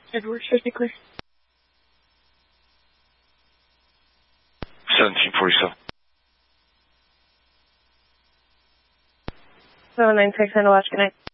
Edwards 50 clear. 1747. 796, and watch, good night.